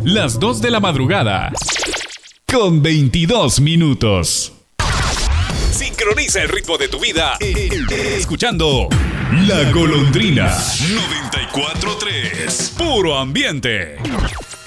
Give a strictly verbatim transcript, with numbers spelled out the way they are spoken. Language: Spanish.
las dos de la madrugada, con veintidós minutos. Sincroniza el ritmo de tu vida escuchando La Golondrina noventa y cuatro punto tres. Puro ambiente.